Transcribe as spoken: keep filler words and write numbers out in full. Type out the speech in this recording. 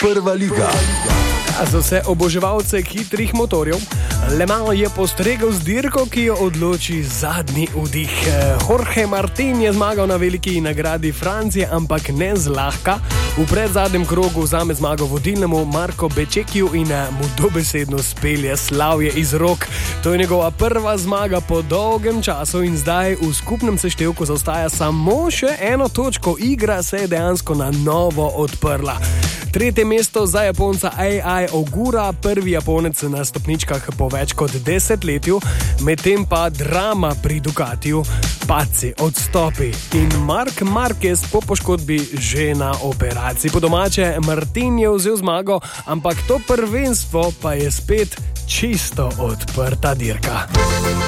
Prva liga. Za vse oboževalce hitrih motorjev, Le Mans je postregel z dirko, ki jo odloči zadnji vdih. Jorge Martin je zmagal na veliki nagradi Francije, ampak ne zlahka. V predzadnjem krogu vzame zmago vodilnemu Marko Becekiju in mu dobesedno spelje slavje iz rok. To je njegova prva zmaga po dolgem času in zdaj v skupnem seštevku zaostaja samo še eno točko. Igra se je dejansko na novo odprla. Tretje mesto za Japonca A I Ogura, prvi Japonec na stopničkah po več kot desetletju, medtem pa drama pri Ducatiju, padci, odstopi in Marc Marquez po poškodbi že na operaciji. Po domače, Martin je vzel zmago, ampak to prvenstvo pa je spet čisto odprta dirka.